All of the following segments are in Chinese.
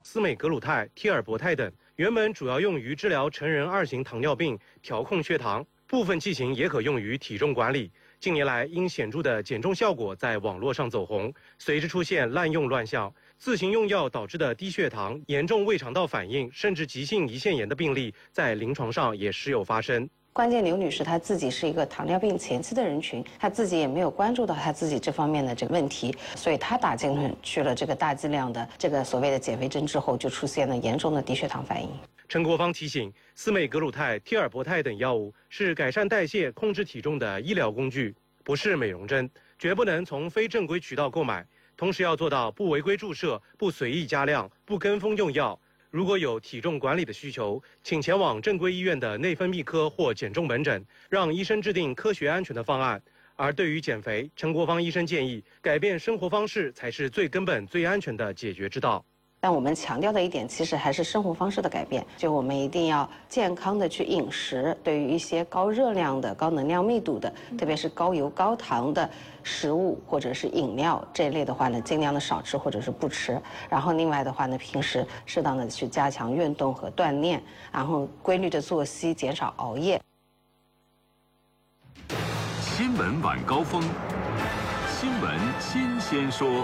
司美格鲁肽、替尔博肽等，原本主要用于治疗成人2型糖尿病、调控血糖，部分剂型也可用于体重管理。近年来，因显著的减重效果在网络上走红，随之出现滥用乱象，自行用药导致的低血糖、严重胃肠道反应，甚至急性胰腺炎的病例，在临床上也时有发生。 关键刘女士她自己是一个糖尿病前期的人群，她自己也没有关注到她自己这方面的这个问题，所以她打进去了这个大剂量的这个所谓的减肥针之后，就出现了严重的低血糖反应。 陈国芳提醒，司美格鲁肽、替尔博肽等药物是改善代谢、控制体重的医疗工具，不是美容针，绝不能从非正规渠道购买。同时要做到不违规注射、不随意加量、不跟风用药。如果有体重管理的需求，请前往正规医院的内分泌科或减重门诊，让医生制定科学安全的方案。而对于减肥，陈国芳医生建议，改变生活方式才是最根本、最安全的解决之道。 但我们强调的一点，其实还是生活方式的改变。就我们一定要健康的去饮食，对于一些高热量的、高能量密度的，特别是高油高糖的食物或者是饮料这一类的话呢，尽量的少吃或者是不吃。然后另外的话呢，平时适当的去加强运动和锻炼，然后规律的作息，减少熬夜。 新闻晚高峰，新闻新鲜说。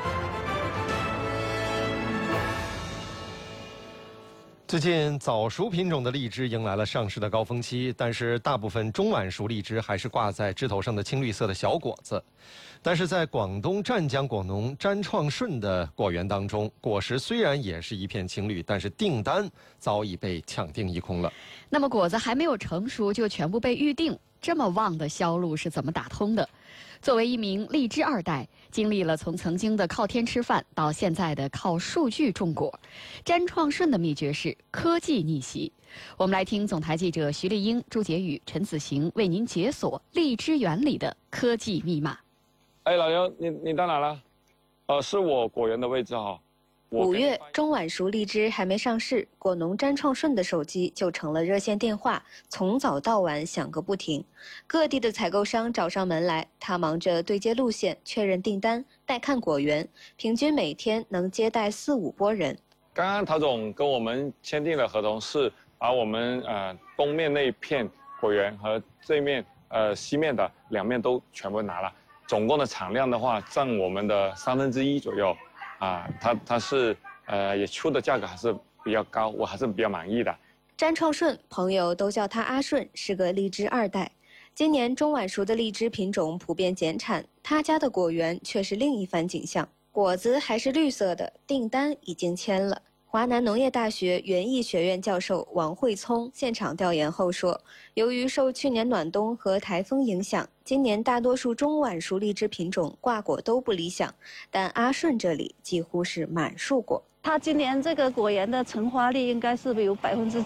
最近早熟品种的荔枝迎来了上市的高峰期，但是大部分中晚熟荔枝还是挂在枝头上的青绿色的小果子。但是在广东湛江果农詹创顺的果园当中，果实虽然也是一片青绿，但是订单早已被抢订一空了。 那么果子还没有成熟就全部被预定，这么旺的销路是怎么打通的？作为一名荔枝二代，经历了从曾经的靠天吃饭到现在的靠数据种果，詹创顺的秘诀是科技逆袭。我们来听总台记者徐丽英、朱杰宇、陈子行为您解锁荔枝园里的科技密码。 哎，老刘，你到哪了？是我果园的位置哈。 5月，中晚熟荔枝还没上市，果农詹创顺的手机就成了热线电话，从早到晚响个不停。各地的采购商找上门来，他忙着对接路线、确认订单、带看果园，平均每天能接待4、5拨人。 刚刚陶总跟我们签订了合同，是把我们东面那一片果园和这面西面的2面都全部拿了，总共的产量的话占我们的1/3左右。它是也出的价格还是比较高，我还是比较满意的。 詹创顺，朋友都叫他阿顺，是个荔枝二代。今年中晚熟的荔枝品种普遍减产，他家的果园却是另一番景象，果子还是绿色的，订单已经签了。华南农业大学园艺学院教授王慧聪现场调研后说，由于受去年暖冬和台风影响，今年大多数中晚熟荔枝品种挂果都不理想，但阿顺这里几乎是满树果。 他今年这个果园的成花率应该是有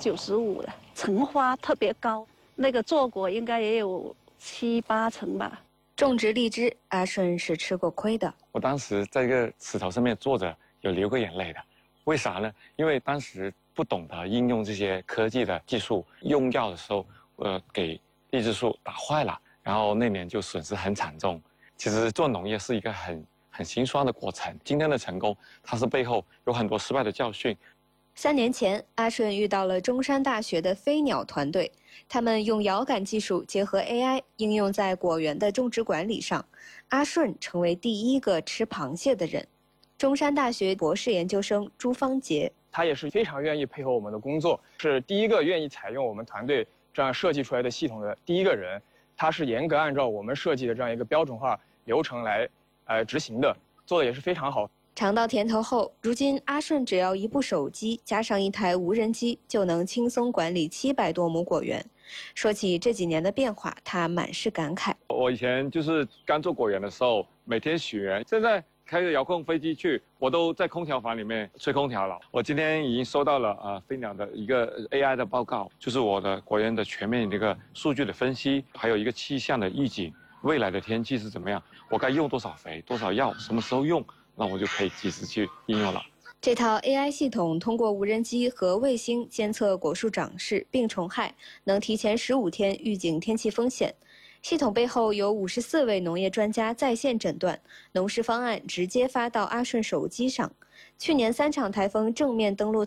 95%了，成花特别高，那个坐果应该也有7、8成吧。 种植荔枝，阿顺是吃过亏的。 我当时在这个石头上面坐着，有流过眼泪的。为啥呢？因为当时不懂得应用这些科技的技术，用药的时候，给荔枝树打坏了，然后那年就损失很惨重。其实做农业是一个很心酸的过程，今天的成功，它是背后有很多失败的教训。 3年前，阿顺遇到了中山大学的飞鸟团队，他们用遥感技术结合 AI 应用在果园的种植管理上，阿顺成为第1个吃螃蟹的人。中山大学博士研究生朱芳杰， 他也是非常愿意配合我们的工作，是第1个愿意采用我们团队这样设计出来的系统的第1个人。他是严格按照我们设计的这样一个标准化流程来执行的，做的也是非常好。 尝到甜头后，如今阿顺只要1部手机加上1台无人机，就能轻松管理700多亩果园。说起这几年的变化，他满是感慨。 我以前就是刚做果园的时候，每天许愿，现在开着遥控飞机去，我都在空调房里面吹空调了。我今天已经收到了飞鸟的一个 AI 的报告，就是我的果园的全面的一个数据的分析，还有一个气象的预警，未来的天气是怎么样，我该用多少肥、多少药，什么时候用，那我就可以及时去应用了。 这套 AI 系统通过无人机和卫星监测果树长势、病虫害，能提前15天预警天气风险。系统背后有54位农业专家在线诊断，农事方案直接发到阿顺手机上。去年3场台风正面登陆